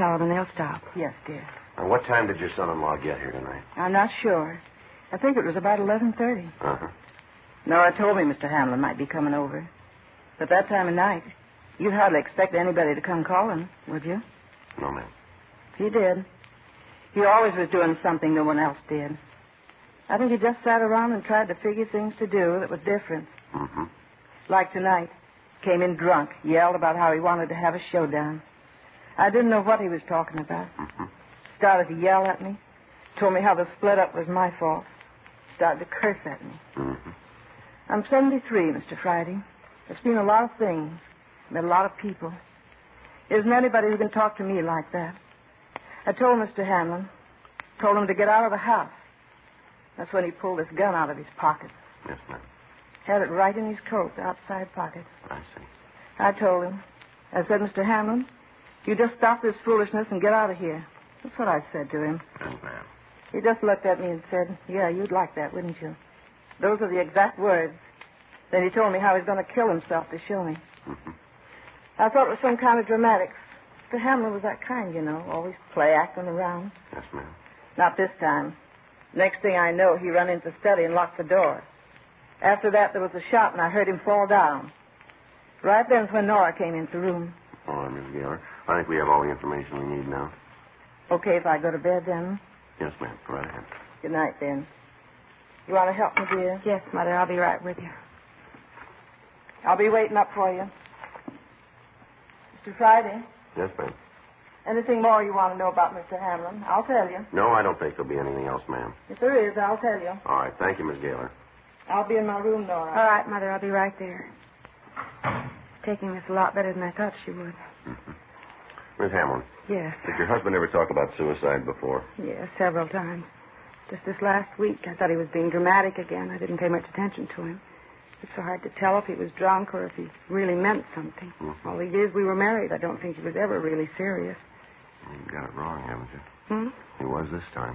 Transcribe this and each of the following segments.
tell them and they'll stop. Yes, dear. And what time did your son-in-law get here tonight? I'm not sure. I think it was about 11:30. Uh-huh. Nora told me Mr. Hamlin might be coming over. But that time of night, you'd hardly expect anybody to come calling, would you? No, ma'am. He did. He always was doing something no one else did. I think he just sat around and tried to figure things to do that was different. Mm-hmm. Like tonight. Came in drunk, yelled about how he wanted to have a showdown. I didn't know what he was talking about. Mm-hmm. Started to yell at me. Told me how the split up was my fault. Started to curse at me. Mm-hmm. I'm 73, Mr. Friday. I've seen a lot of things. Met a lot of people. There isn't anybody who can talk to me like that. I told Mr. Hamlin. Told him to get out of the house. That's when he pulled his gun out of his pocket. Yes, ma'am. Had it right in his coat, the outside pocket. I see. I told him. I said, Mr. Hamlin, you just stop this foolishness and get out of here. That's what I said to him. Yes, ma'am. He just looked at me and said, yeah, you'd like that, wouldn't you? Those are the exact words. Then he told me how he's going to kill himself to show me. Mm-hmm. I thought it was some kind of dramatics. Mr. Hamlin was that kind, you know, always play acting around. Yes, ma'am. Not this time. Next thing I know, he run into the study and locked the door. After that, there was a shot, and I heard him fall down. Right then's when Nora came into the room. All right, Miss Gaylor. I think we have all the information we need now. Okay, if I go to bed then? Yes, ma'am. Go right ahead. Good night, then. You want to help me, dear? Yes, Mother, I'll be right with you. I'll be waiting up for you. Mr. Friday, Yes, ma'am. anything more you want to know about Mr. Hamlin, I'll tell you. No, I don't think there'll be anything else, ma'am. If there is, I'll tell you. All right. Thank you, Miss Gaylor. I'll be in my room, Nora. All right, Mother, I'll be right there. Taking this a lot better than I thought she would. Mm-hmm. Miss Hamlin, Yes. did your husband ever talk about suicide before? Yes, several times. Just this last week, I thought he was being dramatic again. I didn't pay much attention to him. It's so hard to tell if he was drunk or if he really meant something. Mm-hmm. All the years we were married, I don't think he was ever really serious. You got it wrong, haven't you? Hmm? He was this time.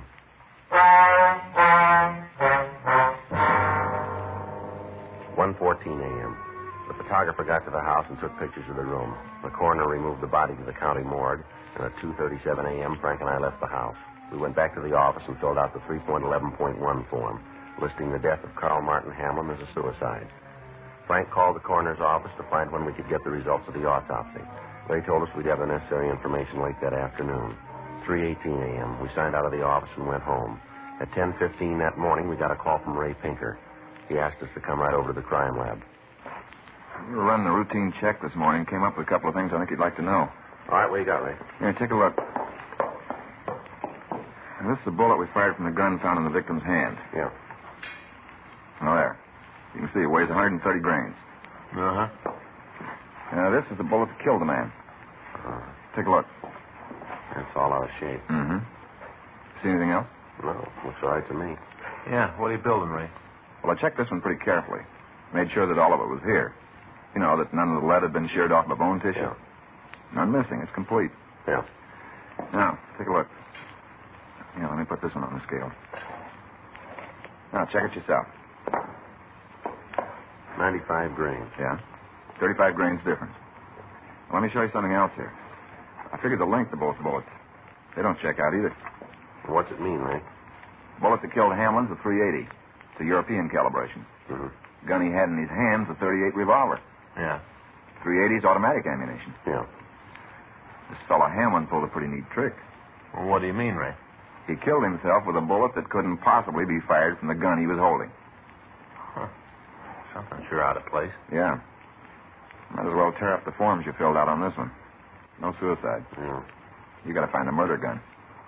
1:14 a.m. The photographer got to the house and took pictures of the room. The coroner removed the body to the county morgue, and at 2:37 a.m., Frank and I left the house. We went back to the office and filled out the 3.11.1 form, listing the death of Carl Martin Hamlin as a suicide. Frank called the coroner's office to find when we could get the results of the autopsy. They told us we'd have the necessary information late that afternoon. 3:18 a.m., we signed out of the office and went home. At 10:15 that morning, we got a call from Ray Pinker. He asked us to come right over to the crime lab. We were running a routine check this morning. Came up with a couple of things I think you'd like to know. All right, what you got, Ray? Here, take a look. And this is a bullet we fired from the gun found in the victim's hand. Yeah. Oh, there. You can see it weighs 130 grains. Uh-huh. Now, this is the bullet that killed the man. Take a look. It's all out of shape. Mm-hmm. See anything else? No, looks all right to me. Yeah, what are you building, Ray? Well, I checked this one pretty carefully. Made sure that all of it was here. You know, that none of the lead had been sheared off the bone tissue. Yeah. None missing. It's complete. Yeah. Now, take a look. Yeah, let me put this one on the scale. Now, check it yourself. 95 grains. Yeah? 35 grains difference. Well, let me show you something else here. I figured the length of both bullets. They don't check out either. What's it mean, Ray? The bullet that killed Hamlin's a .380. It's a European calibration. Mm-hmm. The gun he had in his hand's a .38 revolver. Yeah. .380's automatic ammunition. Yeah. This fellow Hamlin pulled a pretty neat trick. Well, what do you mean, Ray? He killed himself with a bullet that couldn't possibly be fired from the gun he was holding. Huh. Something sure out of place. Yeah. Might as well tear up the forms you filled out on this one. No suicide. Yeah. You gotta find the murder gun.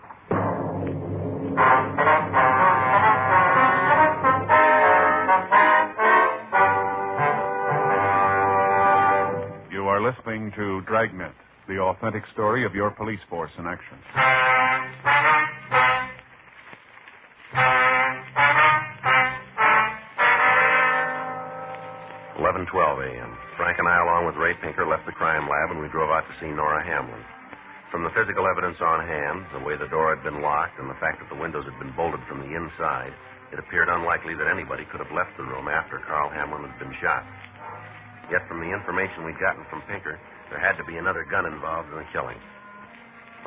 You are listening to Dragnet, the authentic story of your police force in action. 11:12 a.m. Frank and I, along with Ray Pinker, left the crime lab and we drove out to see Nora Hamlin. From the physical evidence on hand, the way the door had been locked, and the fact that the windows had been bolted from the inside, it appeared unlikely that anybody could have left the room after Carl Hamlin had been shot. Yet from the information we'd gotten from Pinker, there had to be another gun involved in the killing.